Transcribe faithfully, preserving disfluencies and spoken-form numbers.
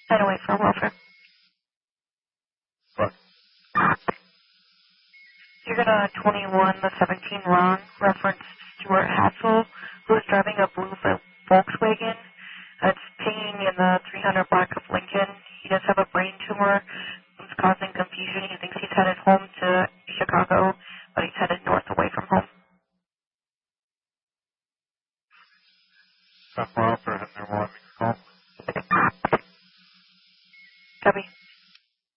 ten oh eight for welfare. What? You're gonna twenty-one, the seventeen Ron, reference Stuart Hassel, who is driving a blue Volkswagen. It's pinging in the three hundred block of Lincoln. He does have a brain tumor. It's causing confusion. He thinks he's headed home to Chicago, but he's headed north away from home. Stop welfare, and they're wanting to call. Copy.